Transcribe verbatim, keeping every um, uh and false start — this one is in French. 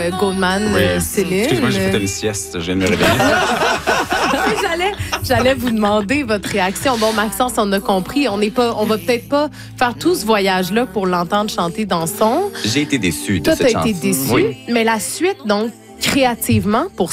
euh, Goldman, Oui. euh, Céline. Excuse-moi, j'ai fait une sieste. Je viens de me réveiller. J'allais, j'allais vous demander votre réaction. Bon, Maxence, on a compris. On n'est pas, on va peut-être pas faire tout ce voyage-là pour l'entendre chanter dans son. J'ai été déçu de Toi, cette t'as chanson. été déçu. Oui. Mais la suite, donc, créativement, pour